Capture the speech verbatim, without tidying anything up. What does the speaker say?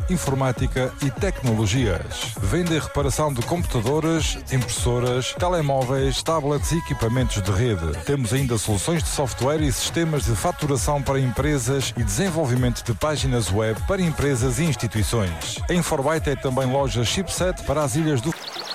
informática e tecnologias. Venda e reparação de computadores, impressoras, telemóveis, tablets e equipamentos de rede. Temos ainda soluções de software e sistemas de faturação para empresas e desenvolvimento de páginas web para empresas e instituições. A Inforbyte é também loja chipset para as ilhas do...